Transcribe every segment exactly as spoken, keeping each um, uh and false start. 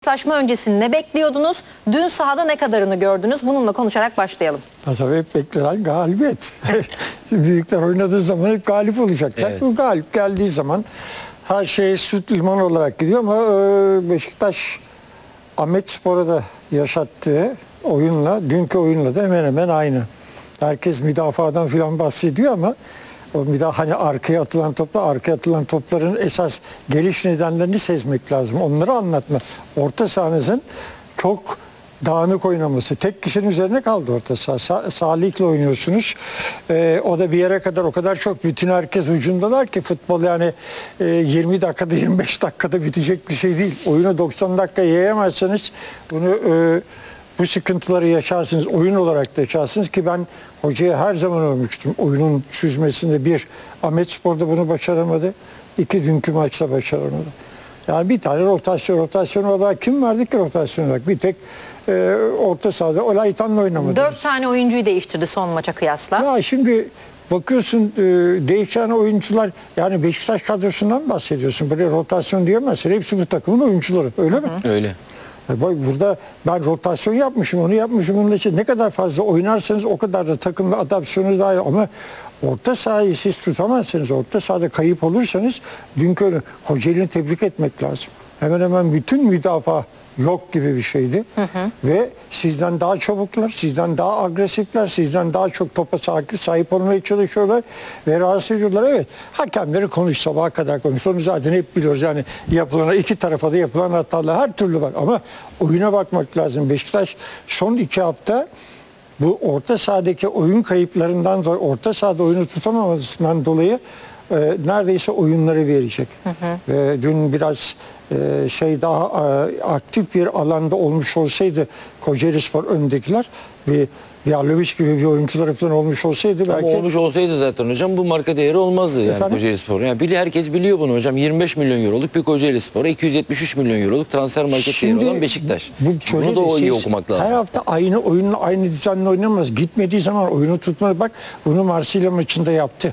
karşılaşma öncesi ne bekliyordunuz? Dün sahada ne kadarını gördünüz? Bununla konuşarak başlayalım. Tabii hep beklenen galibiyet. Büyükler oynadığı zaman hep galip olacaklar. Evet. Bu galip geldiği zaman her şey süt liman olarak gidiyor ama Beşiktaş Ahmetspor'a da yaşattığı oyunla, dünkü oyunla da hemen hemen aynı. Herkes müdafadan falan bahsediyor ama o müdafaa, hani arkaya atılan toplar, arkaya atılan topların esas geliş nedenlerini sezmek lazım. Onları anlatma. Orta sahanızın çok dağınık oynaması. Tek kişinin üzerine kaldı orta saha. Sa- Salih'le oynuyorsunuz. Ee, o da bir yere kadar o kadar çok, bütün herkes ucundalar ki futbol yani e, yirmi dakikada yirmi beş dakikada bitecek bir şey değil. Oyunu doksan dakika yiyemezseniz bunu e, bu sıkıntıları yaşarsınız. Oyun olarak da yaşarsınız ki ben hocaya her zaman övmüştüm. Oyunun çözmesinde bir, Ahmetspor'da bunu başaramadı. İki, dünkü maçta başaramadı. Yani bir tane rotasyon, rotasyon olarak kim vardı ki rotasyon olarak? Bir tek e, orta sahada Olaytan'la oynamadı. Dört tane oyuncuyu değiştirdi son maça kıyasla. Ya şimdi bakıyorsun e, değişen oyuncular, yani Beşiktaş kadrosundan bahsediyorsun. Böyle rotasyon diyemezsin. Hepsi bu takımın oyuncuları. Öyle mi? Öyle. E bak burada ben rotasyon yapmışım, onu yapmışım. Bunun için ne kadar fazla oynarsanız o kadar da takımla adaptasyonunuz daha iyi. Ama orta sahayı siz tutamazsınız. Orta sahada kayıp olursanız dünkü Kocaeli'ni tebrik etmek lazım. Hemen hemen bütün müdafaa yok gibi bir şeydi. Hı hı. Ve sizden daha çabuklar, sizden daha agresifler, sizden daha çok topa sahip, sahip olmaya çalışıyorlar ve rahatsız ediyorlar. Evet, hakemleri konuş, sabaha kadar konuş. Onu zaten hep biliyoruz. Yani yapılan, iki tarafa da yapılan hatalar her türlü var. Ama oyuna bakmak lazım. Beşiktaş son iki hafta bu orta sahadaki oyun kayıplarından dolayı, orta sahada oyunu tutamamasından dolayı e, neredeyse oyunları verecek. Hı hı. E, dün biraz e, şey daha e, aktif bir alanda olmuş olsaydı Kocaelispor öndekiler bir Yarloviç gibi bir oyuncuları falan olmuş olsaydı Ama belki... olmuş olsaydı zaten hocam bu marka değeri olmazdı yani Efendim? Kocaelispor. Yani bili herkes biliyor bunu hocam. yirmi beş milyon euroluk bir Kocaelispor'a iki yüz yetmiş üç milyon euroluk transfer market değeri olan Beşiktaş. Bu, Bunu da o iyi okumak lazım. Her hafta aynı oyunla aynı düzenle oynamaz. Gitmediği zaman oyunu tutmadı. Bak bunu Marsilya maçında yaptı.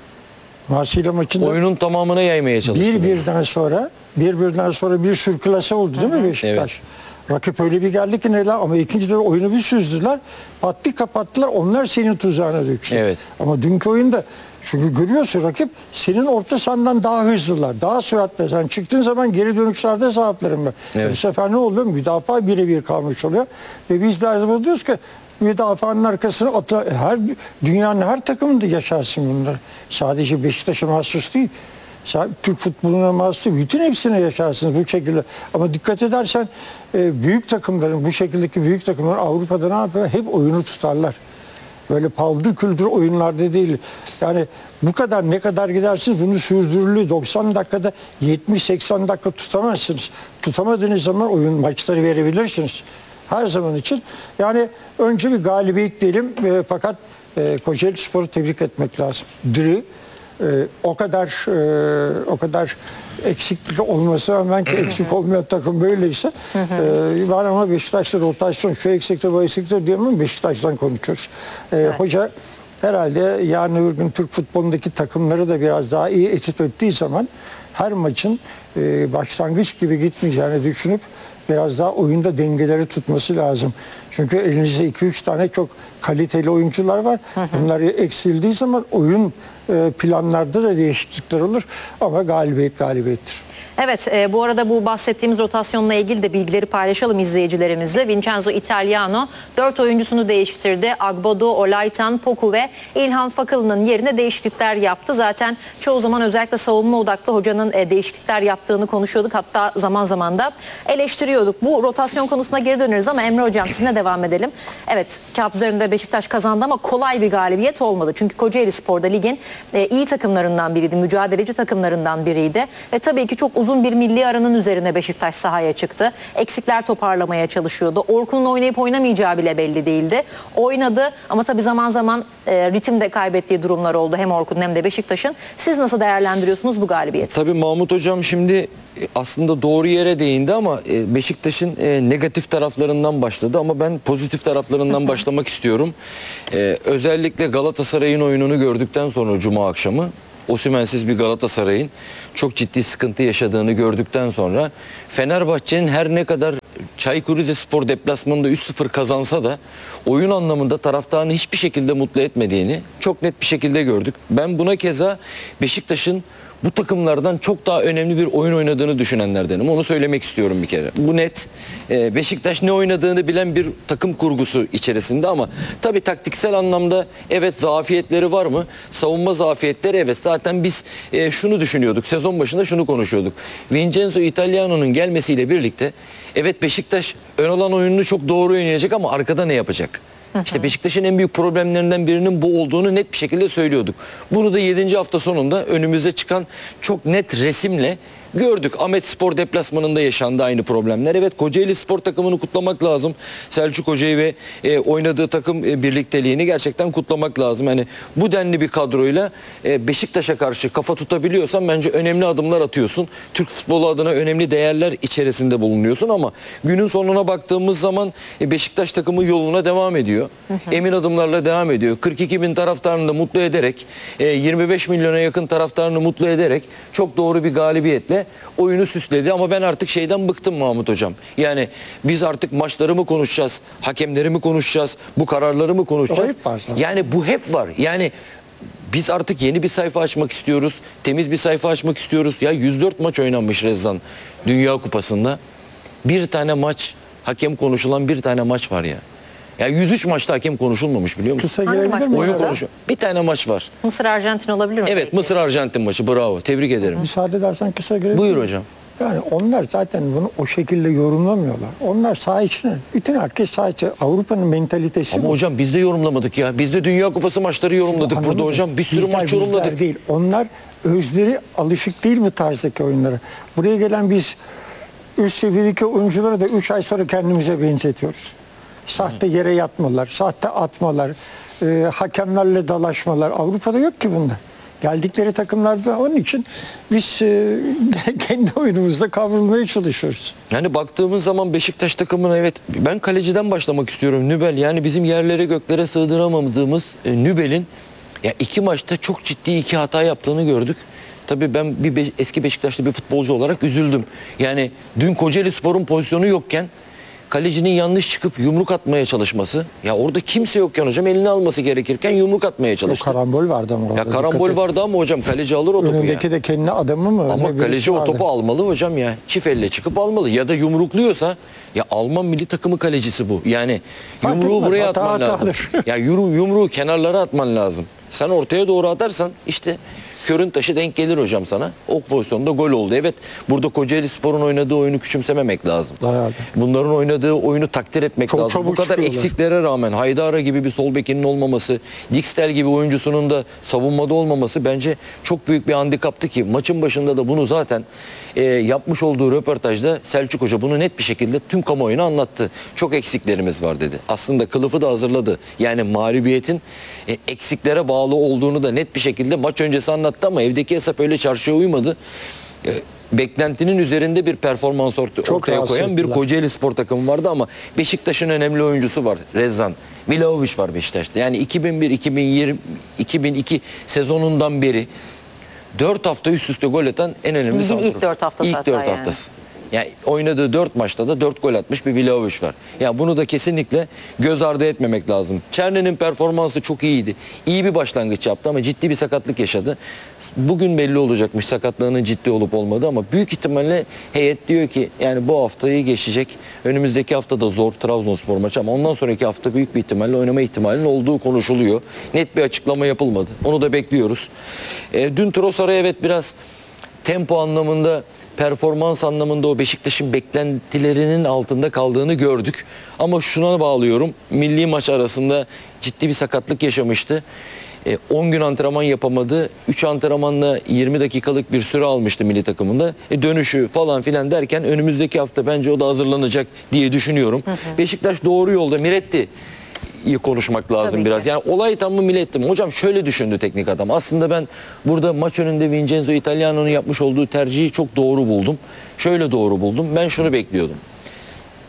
Marsilya maçında Oyunun tamamına yaymaya çalıştı. bir birden sonra bir birden sonra bir sürklase oldu değil mi Beşiktaş? Evet. Rakip öyle bir geldi ki neler, ama ikinci de oyunu bir süzdüler. Pat bir kapattılar. Onlar senin tuzağına düştü. Evet. Ama dünkü oyunda çünkü görüyorsun rakip senin orta sahandan daha hızlılar, daha süratli. Sen çıktığın zaman geri dönüşlerde sahiplerim ben. Evet. Bu sefer ne oluyor? Müdafaa birebir kalmış oluyor. Ve biz de diyoruz ki müdafaanın arkasına atla, her dünyanın her takımında yaşarsın bunları. Sadece Beşiktaş'a mahsus değil. Türk futboluna mahsus, bütün hepsine yaşarsınız bu şekilde. Ama dikkat edersen büyük takımların, bu şekildeki büyük takımlar Avrupa'da ne yapıyor? Hep oyunu tutarlar. Böyle paldır küldür oyunlarda değil. Yani bu kadar, ne kadar gidersiniz bunu sürdürülü doksan dakikada yetmiş seksen dakika tutamazsınız. Tutamadığınız zaman oyun maçları verebilirsiniz. Her zaman için. Yani önce bir galibiyet diyelim e, fakat e, Kocaelispor'u tebrik etmek lazım. Diri e, o kadar e, o kadar eksiklik olması rağmen ki eksik olmayan takım böyleyse e, var ama Beşiktaş'ta rotasyon şu eksiktir bu eksiktir diyemem, Beşiktaş'tan konuşuyoruz. E, evet. Hoca herhalde yarın öbür gün Türk futbolundaki takımları da biraz daha iyi etüt ettiği zaman her maçın e, başlangıç gibi gitmeyeceğini düşünüp biraz daha oyunda dengeleri tutması lazım. Çünkü elinizde iki üç tane çok kaliteli oyuncular var. Hı hı. Bunlar eksildiği zaman oyun e, planlarda da değişiklikler olur. Ama galibiyet galibiyettir. Evet, e, bu arada bu bahsettiğimiz rotasyonla ilgili de bilgileri paylaşalım izleyicilerimizle. Vincenzo Italiano dört oyuncusunu değiştirdi. Agbodo, Olaytan, Poku ve İlhan Fakılı'nın yerine değişiklikler yaptı. Zaten çoğu zaman özellikle savunma odaklı hocanın e, değişiklikler yaptığını konuşuyorduk. Hatta zaman zaman da eleştiriyorduk. Bu rotasyon konusuna geri döneriz ama Emre Hocam sizinle devam edelim. Evet, kağıt üzerinde Beşiktaş kazandı ama kolay bir galibiyet olmadı. Çünkü Kocaelispor'da ligin e, iyi takımlarından biriydi, mücadeleci takımlarından biriydi. Ve tabii ki çok uzun bir milli aranın üzerine Beşiktaş sahaya çıktı. Eksikler toparlamaya çalışıyordu. Orkun'un oynayıp oynamayacağı bile belli değildi. Oynadı ama tabii zaman zaman e, ritimde kaybettiği durumlar oldu hem Orkun'un hem de Beşiktaş'ın. Siz nasıl değerlendiriyorsunuz bu galibiyeti? Tabii Mahmut Hocam şimdi aslında doğru yere değindi ama Beşiktaş'ın negatif taraflarından başladı ama ben pozitif taraflarından başlamak istiyorum. Özellikle Galatasaray'ın oyununu gördükten sonra Cuma akşamı Osimhen'siz bir Galatasaray'ın çok ciddi sıkıntı yaşadığını gördükten sonra Fenerbahçe'nin her ne kadar Çaykur Rizespor deplasmanında üç sıfır kazansa da oyun anlamında taraftarını hiçbir şekilde mutlu etmediğini çok net bir şekilde gördük. Ben buna keza Beşiktaş'ın bu takımlardan çok daha önemli bir oyun oynadığını düşünenlerdenim. Onu söylemek istiyorum bir kere. Bu net. Ee, Beşiktaş ne oynadığını bilen bir takım kurgusu içerisinde ama tabii taktiksel anlamda evet zafiyetleri var mı? Savunma zafiyetleri evet. Zaten biz e, şunu düşünüyorduk. Sezon başında şunu konuşuyorduk. Vincenzo Italiano'nun gelmesiyle birlikte evet Beşiktaş ön alan oyununu çok doğru oynayacak ama arkada ne yapacak? İşte Beşiktaş'ın en büyük problemlerinden birinin bu olduğunu net bir şekilde söylüyorduk. Bunu da yedinci hafta sonunda önümüze çıkan çok net resimle gördük. Ahmetspor deplasmanında yaşandı aynı problemler. Evet, Kocaeli Spor takımını kutlamak lazım. Selçuk Hoca'yı ve e, oynadığı takım e, birlikteliğini gerçekten kutlamak lazım. Yani bu denli bir kadroyla e, Beşiktaş'a karşı kafa tutabiliyorsan bence önemli adımlar atıyorsun. Türk futbolu adına önemli değerler içerisinde bulunuyorsun ama günün sonuna baktığımız zaman e, Beşiktaş takımı yoluna devam ediyor. Hı hı. Emin adımlarla devam ediyor. kırk iki bin taraftarını da mutlu ederek, e, yirmi beş milyona yakın taraftarını mutlu ederek çok doğru bir galibiyetle oyunu süsledi ama ben artık şeyden bıktım Mahmut Hocam. Yani biz artık maçları mı konuşacağız, hakemleri mi konuşacağız, bu kararları mı konuşacağız? Yani bu hep var. Yani biz artık yeni bir sayfa açmak istiyoruz. Temiz bir sayfa açmak istiyoruz. Ya yüz dört maç oynanmış Rezzan Dünya Kupası'nda. Bir tane maç, hakem konuşulan bir tane maç var ya. Ya yüz üç maçta hakem konuşulmamış biliyor musun? Kısa Hangi gelebilir maç miyim? bu Oyun arada? konuşuyor. Bir tane maç var. Mısır-Arjantin olabilir mi? Evet, peki? Mısır-Arjantin maçı. Bravo. Tebrik ederim. Müsaade edersen kısa gelebilir Buyur miyim? hocam. Yani onlar zaten bunu o şekilde yorumlamıyorlar. Onlar saha içine, bütün herkes saha içine. Avrupa'nın mentalitesi Ama bu. hocam biz de yorumlamadık ya. Biz de Dünya Kupası maçları yorumladık Anladın burada mı? hocam. Bir sürü Bizler, maç bizler yorumladık. değil. Onlar özleri alışık değil bu tarzdaki oyunlara. Buraya gelen biz üst seviyedeki oyuncuları da üç ay sonra kendimize benzetiyoruz. Sahte yere yatmalar, sahte atmalar, e, hakemlerle dalaşmalar. Avrupa'da yok ki bunlar. Geldikleri takımlarda onun için biz e, kendi oyunumuzda kavrulmaya çalışıyoruz. Yani baktığımız zaman Beşiktaş takımına evet ben kaleciden başlamak istiyorum. Nübel yani bizim yerlere göklere sığdıramadığımız e, Nübel'in ya iki maçta çok ciddi iki hata yaptığını gördük. Tabii ben bir Be- eski Beşiktaşlı bir futbolcu olarak üzüldüm. Yani dün Kocaeli Spor'un pozisyonu yokken kalecinin yanlış çıkıp yumruk atmaya çalışması. Ya orada kimse yokken hocam elini alması gerekirken yumruk atmaya O çalıştı. karambol vardı ama orada. Ya karambol Dikkat et. vardı ama hocam kaleci alır o topu Önündeki ya. de kendi adamı mı? Ama Ne birisi kaleci o vardı. topu almalı hocam ya. Çift elle çıkıp almalı. Ya da yumrukluyorsa ya Alman milli takımı kalecisi bu. Yani Fark yumruğu etmez, buraya hata atman lazım. hatadır. Ya yumru, yumruğu kenarlara atman lazım. Sen ortaya doğru atarsan işte körün taşı denk gelir hocam sana. O pozisyonda gol oldu. Evet burada Kocaeli Spor'un oynadığı oyunu küçümsememek lazım. Herhalde. Bunların oynadığı oyunu takdir etmek Çok lazım. Bu çabuk kadar çıkıyorlar. eksiklere rağmen Haydara gibi bir sol bekinin olmaması, Dixtel gibi oyuncusunun da savunmada olmaması bence çok büyük bir handikaptı ki maçın başında da bunu zaten e, yapmış olduğu röportajda Selçuk Hoca bunu net bir şekilde tüm kamuoyuna anlattı. Çok eksiklerimiz var dedi. Aslında kılıfı da hazırladı. Yani mağlubiyetin e, eksiklere bağlı olduğunu da net bir şekilde maç öncesi anlattı ama evdeki hesap öyle çarşıya uymadı. E, beklentinin üzerinde bir performans orta- Çok ortaya rahatsız koyan bir ettiler. Kocaeli Spor takımı vardı ama Beşiktaş'ın önemli oyuncusu var. Rezzan. Vlahovic var Beşiktaş'ta. Yani iki bin bir iki bin yirmi iki bin iki sezonundan beri dört hafta üst üste gol atan en önemli Ligin santrafor. ilk dört haftası İlk hatta dört yani. haftası. Yani oynadığı dört maçta da dört gol atmış bir Vlahovic var. Ya bunu da kesinlikle göz ardı etmemek lazım. Çerne'nin performansı çok iyiydi. İyi bir başlangıç yaptı ama ciddi bir sakatlık yaşadı. Bugün belli olacakmış sakatlığının ciddi olup olmadığı ama büyük ihtimalle heyet diyor ki yani bu haftayı geçecek. Önümüzdeki hafta da zor Trabzonspor maçı ama ondan sonraki hafta büyük bir ihtimalle oynama ihtimalinin olduğu konuşuluyor. Net bir açıklama yapılmadı. Onu da bekliyoruz. E, dün Trossard'a evet biraz tempo anlamında, performans anlamında o Beşiktaş'ın beklentilerinin altında kaldığını gördük. Ama şuna bağlıyorum. Milli maç arasında ciddi bir sakatlık yaşamıştı. E, on gün antrenman yapamadı. üç antrenmanla yirmi dakikalık bir süre almıştı milli takımında. E, dönüşü falan filan derken önümüzdeki hafta bence o da hazırlanacak diye düşünüyorum. Hı hı. Beşiktaş doğru yolda. Miretti iyi konuşmak lazım Tabii biraz. ki. Yani olay tam mı millet mi? Hocam şöyle düşündü teknik adam. Aslında ben burada maç önünde Vincenzo Italiano'nun yapmış olduğu tercihi çok doğru buldum. Şöyle doğru buldum. Ben şunu bekliyordum.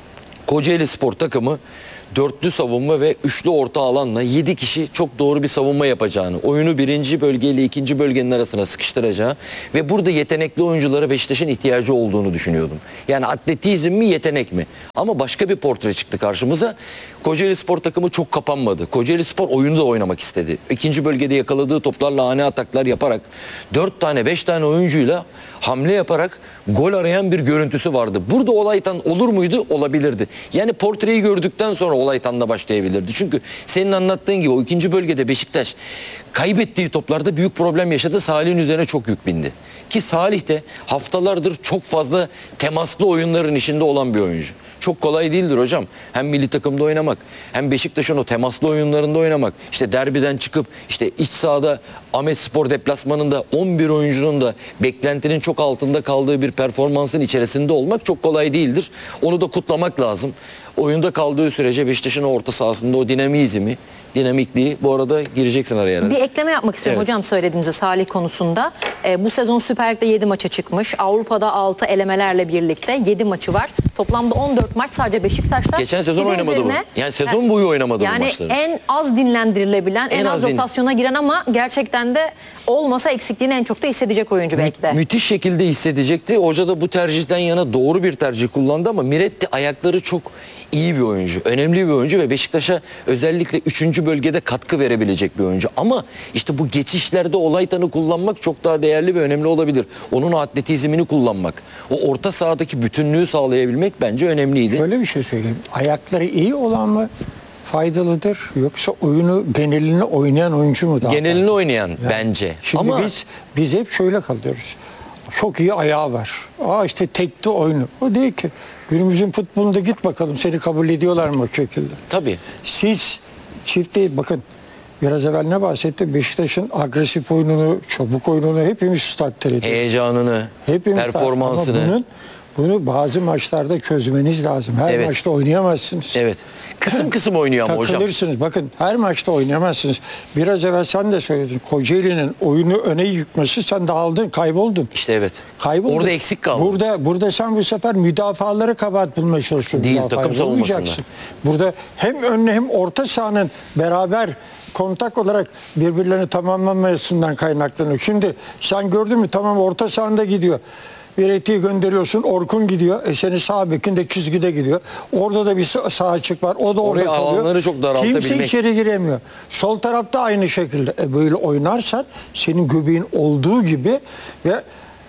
Kocaeli Spor takımı dörtlü savunma ve üçlü orta alanla yedi kişi çok doğru bir savunma yapacağını, oyunu birinci bölgeyle ikinci bölgenin arasına sıkıştıracağı ve burada yetenekli oyunculara Beşiktaş'ın ihtiyacı olduğunu düşünüyordum. Yani atletizm mi yetenek mi? Ama başka bir portre çıktı karşımıza. Kocaeli Spor takımı çok kapanmadı. Kocaeli Spor oyunu da oynamak istedi. İkinci bölgede yakaladığı toplarla ani ataklar yaparak dört tane beş tane oyuncuyla hamle yaparak gol arayan bir görüntüsü vardı. Burada Olaytan olur muydu? Olabilirdi. Yani portreyi gördükten sonra Olaytan'la başlayabilirdi. Çünkü senin anlattığın gibi o ikinci bölgede Beşiktaş kaybettiği toplarda büyük problem yaşadı. Salih'in üzerine çok yük bindi. Ki Salih de haftalardır çok fazla temaslı oyunların içinde olan bir oyuncu. Çok kolay değildir hocam. Hem milli takımda oynamak, hem Beşiktaş'ın o temaslı oyunlarında oynamak. İşte derbiden çıkıp işte iç sahada Ahmetspor deplasmanında on bir oyuncunun da beklentinin çok altında kaldığı bir performansın içerisinde olmak çok kolay değildir. Onu da kutlamak lazım. Oyunda kaldığı sürece Beşiktaş'ın orta sahasında o dinamizmi, dinamikliği, bu arada gireceksin araya herhalde. Bir ekleme yapmak istiyorum Evet. hocam söylediğinizi Salih konusunda. Ee, bu sezon Süper Lig'de yedi maça çıkmış. Avrupa'da altı elemelerle birlikte yedi maçı var. Toplamda on dört maç sadece Beşiktaş'ta. Geçen sezon Bir de oynamadı bu. üzerine- Yani sezon boyu oynamadı bu Yani maçları. en az dinlendirilebilen, en, En az, az din- rotasyona giren ama gerçekten de olmasa eksikliğini en çok da hissedecek oyuncu belki de. Müthiş şekilde hissedecekti. Hoca da bu tercihten yana doğru bir tercih kullandı ama Miretti ayakları çok iyi bir oyuncu. Önemli bir oyuncu ve Beşiktaş'a özellikle üçüncü bölgede katkı verebilecek bir oyuncu. Ama işte bu geçişlerde Olaytan'ı kullanmak çok daha değerli ve önemli olabilir. Onun atletizmini kullanmak. O orta sahadaki bütünlüğü sağlayabilmek bence önemliydi. Şöyle bir şey söyleyeyim. Ayakları iyi olan mı faydalıdır yoksa oyunu genelini oynayan oyuncu mu daha Genelini faydalı? oynayan bence. Şimdi Ama biz biz hep şöyle kalıyoruz. Çok iyi ayağı var. Aa işte tekli oyunu. O değil ki. Günümüzün futbolunda git bakalım seni kabul ediyorlar mı o şekilde? tabii. Siz çift değil bakın. Biraz evvel ne bahsettim? Beşiktaş'ın agresif oyununu, çabuk oyununu hepimiz takdir ediyoruz. Heyecanını, Hepimiz performansını. Ama bunun, bunu bazı maçlarda çözmeniz lazım. Her Evet. maçta oynayamazsınız. Evet. Kısım kısım oynuyor ama hocam. Takılırsınız. Bakın her maçta oynayamazsınız. Biraz evvel sen de söyledin. Kocaeli'nin oyunu öne yıkması sen dağıldın, kayboldun. İşte evet. Kayboldun. Orada eksik kaldı. Burada burada sen bu sefer müdafaları kabahat bulmaya çalışıyorsun. Değil, Müdafaa takım savunmasında. bulmayacaksın. Burada hem önlü hem orta sahanın beraber kontak olarak birbirlerini tamamlamasından kaynaklanıyor. Şimdi sen gördün mü tamam orta sahanda gidiyor. Bir etiği gönderiyorsun. Orkun gidiyor. E senin sağ bekin de çizgide gidiyor. Orada da bir sağ sağ açık var. O da orada Oraya kalıyor. alanları çok daraltabilmek. Kimse içeri giremiyor. Sol tarafta aynı şekilde. E böyle oynarsan senin göbeğin olduğu gibi ve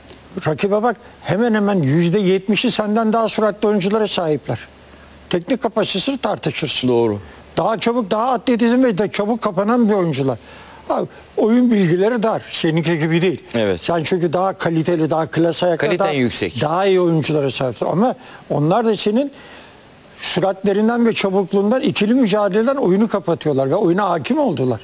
rakibe bak hemen hemen yüzde yetmişi senden daha süratli oyunculara sahipler. Teknik kapasitesini tartışırsın. Doğru. Daha çabuk, daha atletizm ve de çabuk kapanan bir oyuncular. Abi, oyun bilgileri dar. Seninki gibi değil. Evet. Sen çünkü daha kaliteli, daha klas ayakta, Kaliten daha, yüksek. daha iyi oyunculara sahipsin. Ama onlar da senin süratlerinden ve çabukluğundan ikili mücadeleden oyunu kapatıyorlar ve oyuna hakim oldular.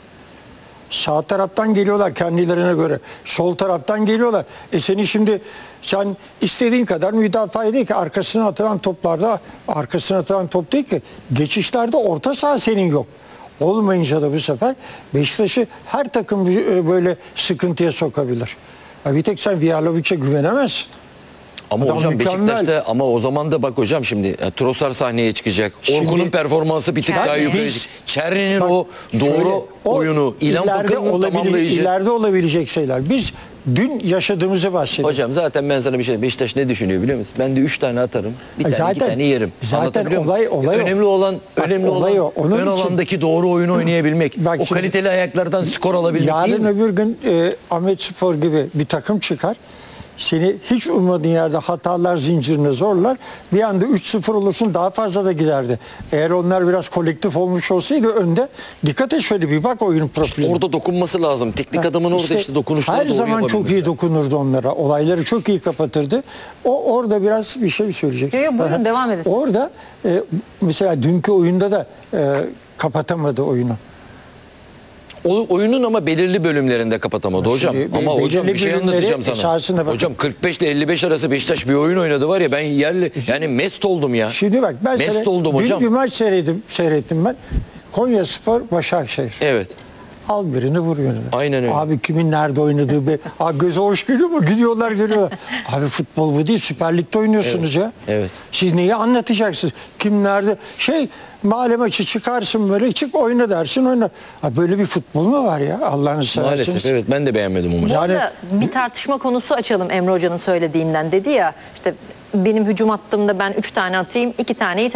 Sağ taraftan geliyorlar kendilerine göre. Sol taraftan geliyorlar. E seni şimdi sen istediğin kadar müdafaa değil ki arkasına atılan toplarda arkasına atılan top değil ki geçişlerde orta saha senin yok. Olmayınca da bu sefer Beşiktaş'ı her takım böyle sıkıntıya sokabilir. Ya bir tek sen Viyalovic'e güvenemezsin. Ama Adam hocam mükemmel. Beşiktaş'ta ama o zaman da bak hocam şimdi e, Trossard sahneye çıkacak. Şimdi- Orkun'un performansı bir tık Çerni. daha yukarı. Biz- Çerni'nin Bak, o doğru şöyle, o oyunu, İlhan ileride Fakır'ın olabile- tamamlayıcı. ileride olabilecek şeyler. Biz dün yaşadığımızı bahsediyoruz. Hocam zaten ben sana bir şey Beşiktaş ne düşünüyor biliyor musun? Ben de üç tane atarım. Bir E tane iki zaten- tane yerim. zaten Anlatabiliyor muyum? olay- olay o. önemli olan Bak, önemli olay olan o. Onun ön için- alandaki doğru oyunu oynayabilmek. Bak o şimdi- kaliteli ayaklardan skor alabilmek değil Yarın mi? öbür gün e, Ahmetspor gibi bir takım çıkar. Seni hiç ummadığın yerde hatalar zincirine zorlar. Bir anda üç sıfır olursun daha fazla da giderdi. Eğer onlar biraz kolektif olmuş olsaydı önde dikkat et şöyle bir bak oyunun profiline. Orada dokunması lazım. Teknik adamın orada işte, dokunuşları her doğru zaman çok yapabilmesi iyi lazım. dokunurdu onlara. Olayları çok iyi kapatırdı. O orada biraz bir şey söyleyeceksin. Yok, yok, buyurun, Aha. devam edin siz. Orada e, mesela dünkü oyunda da e, kapatamadı oyunu. O oyunun ama belirli bölümlerinde kapatamadı hocam. Şimdi Ama be- hocam bir belirli şey bölümleri anlatacağım sana. esasında bakın. Hocam kırk beş ile elli beş arası Beşiktaş bir oyun oynadı var ya ben yerli yani mest oldum ya. Şimdi bak ben mest seyre- oldum dün hocam. bir maç seyrettim, seyrettim ben. Konyaspor Başakşehir. Evet. Al birini vur birini. Aynen öyle. Abi kimin nerede oynadığı be. Abi göze hoş geliyor mu? Gidiyorlar geliyorlar. Abi futbol bu değil. Süper Lig'de oynuyorsunuz ya. evet. Siz neyi anlatacaksınız? Kim nerede? Şey mahalle maçı çıkarsın böyle çık oyna dersin oyna. Abi böyle bir futbol mu var ya? Allah'ını seversiniz. Maalesef evet, ben de beğenmedim o maçı. Bu Yani- arada bir tartışma konusu açalım Emre Hoca'nın söylediğinden. Dedi ya işte benim hücum attığımda ben üç tane atayım, iki taneyi